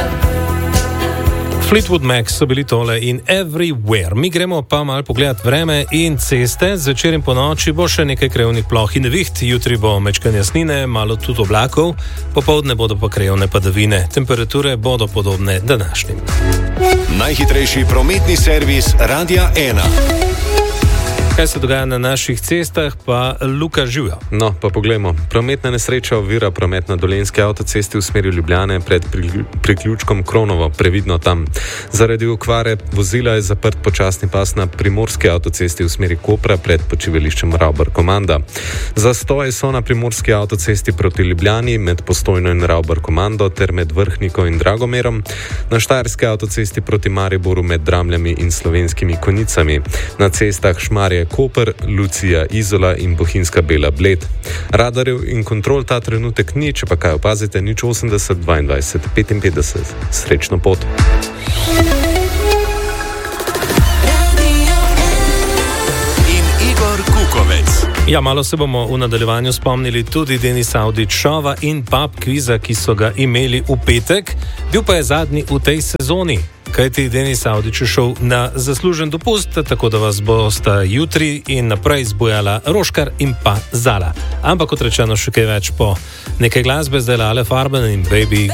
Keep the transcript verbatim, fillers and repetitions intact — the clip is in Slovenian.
Fleetwood Mac so bili tole in Everywhere. Mi gremo pa malo pogledat vreme in ceste. Zvečer in po noči bo še nekaj krajevnih ploh in neviht. Jutri bo mečkan jasnine, malo tudi oblakov. Popoldne bodo pa krajevne padavine. Temperature bodo podobne današnjim. Najhitrejši prometni servis Radia ena. Kaj se dogaja na naših cestah, pa Luka Živja. No, pa poglejmo. Prometna nesreča ovira promet na Dolenjski avtocesti v smeri Ljubljane pred priključkom Kronovo, previdno tam. Zaradi okvare vozila je zaprt počasni pas na Primorski avtocesti v smeri Kopra pred počivališčem Ravbar-Komanda. Zastoji so na Primorski avtocesti proti Ljubljani med Postojno in Ravbar-Komando ter med Vrhniko in Dragomerom, na Štajerski avtocesti proti Mariboru med Dramljami in Slovenskimi Konjicami, na cestah Šmarje Koper, Lucija Izola in Bohinjska Bela Bled. Radarjev in kontrol ta trenutek ni, če pa kaj opazite, nič osemdeset dvaindvajset petinpetdeset. Srečno pot. In Igor Kukovec. Ja, malo se bomo v nadaljevanju spomnili tudi Denisa Avdić šova in pub kviza, ki so ga imeli v petek. Bil pa je zadnji v tej sezoni. Kajti Denis Avdić je šel na zaslužen dopust, tako da vas bosta jutri in naprej zbujala Roškar in pa Zala. Ampak kot rečeno še kaj več po nekaj glasbe, zdaj Lale Farben in Baby